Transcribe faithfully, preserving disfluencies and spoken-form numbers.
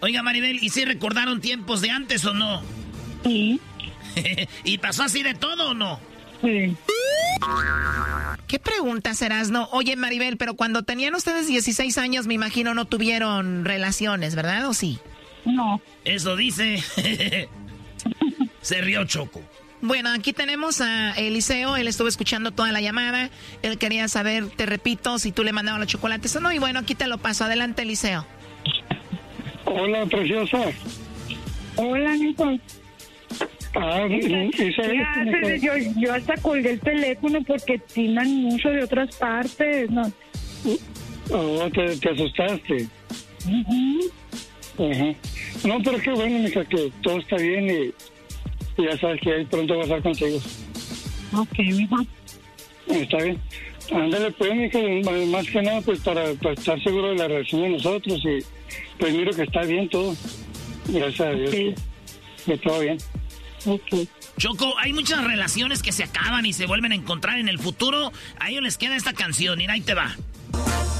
Oiga, Maribel, ¿y si recordaron tiempos de antes o no? Sí. ¿Y pasó así de todo o no? Sí. ¿Qué pregunta serás, no? Oye, Maribel, pero cuando tenían ustedes dieciséis años, me imagino no tuvieron relaciones, ¿verdad? ¿O sí? No. Eso dice. Se rió Choco. Bueno, aquí tenemos a Eliseo, él estuvo escuchando toda la llamada, él quería saber, te repito, si tú le mandabas los chocolates o no, y bueno, aquí te lo paso. Adelante, Eliseo. Hola, preciosa. Hola, Nico. Ah, ¿y ¿Qué haces? Yo, yo hasta colgué el teléfono porque timan mucho de otras partes, ¿no? Oh, te, te asustaste. Uh-huh. Ajá. No, pero qué bueno, mija, que todo está bien y... Y ya sabes que ahí pronto vas a estar contigo. Ok, mija. Está bien. Ándale, pues, mija, más que nada, pues, para, para estar seguro de la reacción de nosotros. Y pues miro que está bien todo. Gracias a Dios. Okay. Que, que todo bien. Ok. Choco, hay muchas relaciones que se acaban y se vuelven a encontrar en el futuro. A ellos les queda esta canción, y ahí te va.